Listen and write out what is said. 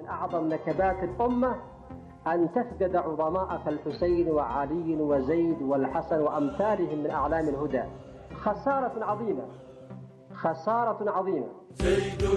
أعظم نكبات الأمة أن تفقد عظماء كالحسين وعلي وزيد والحسن وأمثالهم من أعلام الهدى. خسارة عظيمة، خسارة عظيمة.